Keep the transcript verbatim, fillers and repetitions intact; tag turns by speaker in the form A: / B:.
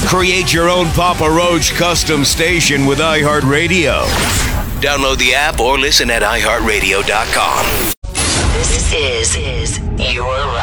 A: Create your own Papa Roach custom station with iHeartRadio. Download the app or listen at i heart radio dot com.
B: This is, is your